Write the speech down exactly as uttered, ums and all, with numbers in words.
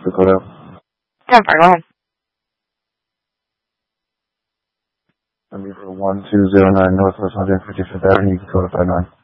North Dakota. ten four, go ahead. I'm for one two zero nine Northwest one hundred fifty-fifth Avenue, Dakota five nine.